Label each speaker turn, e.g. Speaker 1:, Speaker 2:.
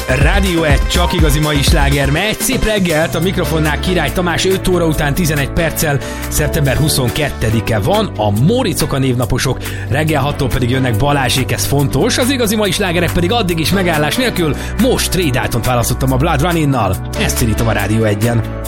Speaker 1: Rádió 1, csak igazi mai sláger megy. Szép reggelt, a mikrofonnál Király Tamás, 5 óra után 11 perccel, szeptember 22-e van, a Móricok a névnaposok, reggel 6-tól pedig jönnek Balázsék, ez fontos, az igazi mai slágerek pedig addig is megállás nélkül. Most Ray Daltont választottam a Blood Running-nal, ezt színítom a Rádió 1-en.